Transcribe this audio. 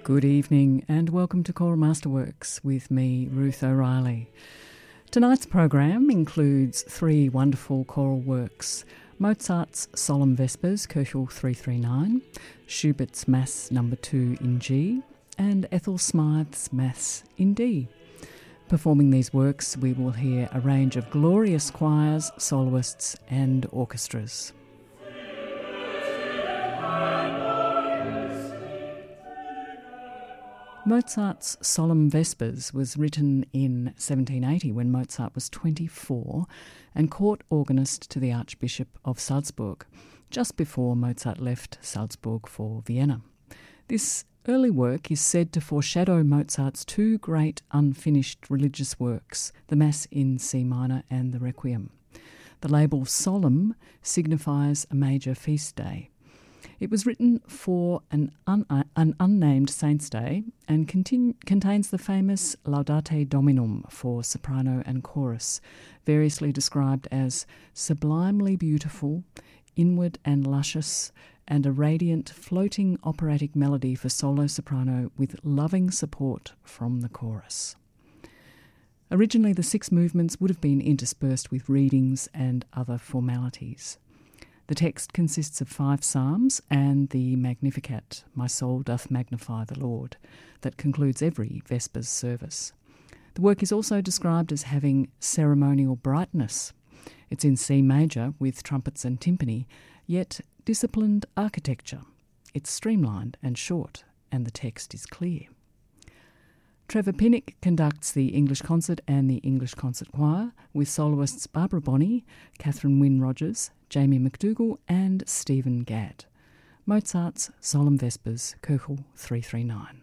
Good evening and welcome to Choral Masterworks with me, Ruth O'Reilly. Tonight's program includes three wonderful choral works: Mozart's Solemn Vespers, Köchel 339, Schubert's Mass No. 2 in G, and Ethel Smythe's Mass in D. Performing these works, we will hear a range of glorious choirs, soloists and orchestras. Mozart's Solemn Vespers was written in 1780 when Mozart was 24 and court organist to the Archbishop of Salzburg, just before Mozart left Salzburg for Vienna. This early work is said to foreshadow Mozart's two great unfinished religious works, the Mass in C minor and the Requiem. The label solemn signifies a major feast day. It was written for an unnamed saint's day and contains the famous Laudate Dominum for soprano and chorus, variously described as sublimely beautiful, inward and luscious, and a radiant, floating operatic melody for solo soprano with loving support from the chorus. Originally, the 6 movements would have been interspersed with readings and other formalities. The text consists of 5 psalms and the Magnificat, My Soul Doth Magnify the Lord, that concludes every Vespers service. The work is also described as having ceremonial brightness. It's in C major with trumpets and timpani, yet disciplined architecture. It's streamlined and short, and the text is clear. Trevor Pinnock conducts the English Concert and the English Concert Choir with soloists Barbara Bonney, Catherine Wynne Rogers, Jamie McDougall and Stephen Gadd. Mozart's Solemn Vespers, Köchel 339.